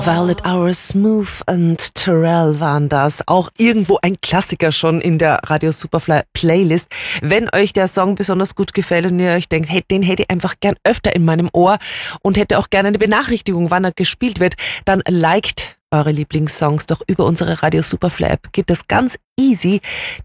Violet Hours, Smooth und Terrell waren das. Auch irgendwo ein Klassiker schon in der Radio Superfly Playlist. Wenn euch der Song besonders gut gefällt und ihr euch denkt, hey, den hätte ich einfach gern öfter in meinem Ohr und hätte auch gerne eine Benachrichtigung, wann er gespielt wird, dann liked eure Lieblingssongs doch über unsere Radio Superfly App. Geht das ganz easy.